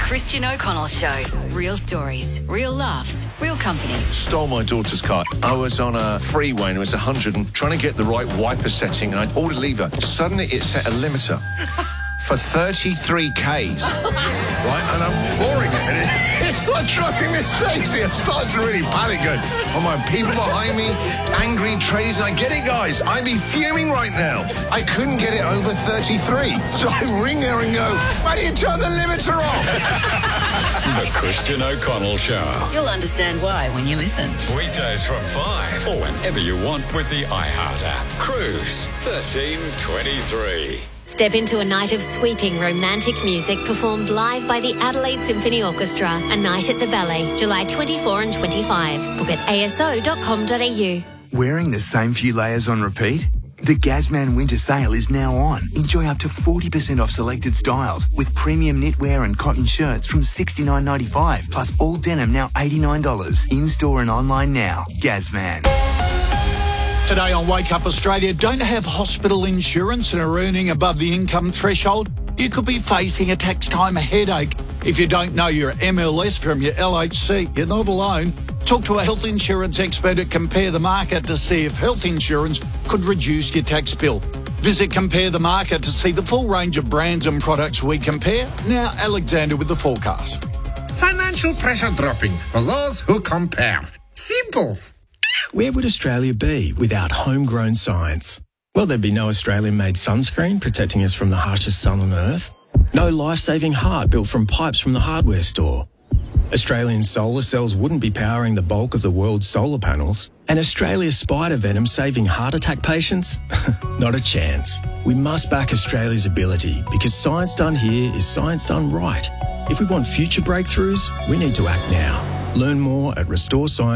Christian O'Connell Show. Real stories, real laughs, real company. Stole my daughter's car. I was on a freeway and it was 100 and trying to get the right wiper setting and I pulled a lever. Suddenly it set a limiter for 33 Ks. Right? And I'm pouring it. And it's like driving Miss Daisy. I started to really panic going, oh my, people behind me, angry traders. And I get it, guys. I'd be fuming right now. I couldn't get it over 33. So I ring her and go, why do you turn the limiter off? The Christian O'Connell Show. You'll understand why when you listen. Weekdays from 5 or whenever you want with the iHeart app. Cruise 1323. Step into a night of sweeping romantic music performed live by the Adelaide Symphony Orchestra. A night at the Ballet, July 24 and 25. Book at aso.com.au. Wearing the same few layers on repeat? The Gazman Winter Sale is now on. Enjoy up to 40% off selected styles with premium knitwear and cotton shirts from $69.95, plus all denim now $89. In-store and online now. Gazman. Today on Wake Up Australia, don't have hospital insurance and are earning above the income threshold? You could be facing a tax time headache. If you don't know your MLS from your LHC, you're not alone. Talk to a health insurance expert at Compare the Market to see if health insurance could reduce your tax bill. Visit Compare the Market to see the full range of brands and products we compare. Now, Alexander with the forecast. Financial pressure dropping for those who compare. Simple. Where would Australia be without homegrown science? Well, there'd be no Australian-made sunscreen protecting us from the harshest sun on Earth. No life-saving heart built from pipes from the hardware store. Australian solar cells wouldn't be powering the bulk of the world's solar panels. And Australia's spider venom saving heart attack patients? Not a chance. We must back Australia's ability because science done here is science done right. If we want future breakthroughs, we need to act now. Learn more at Restore Science.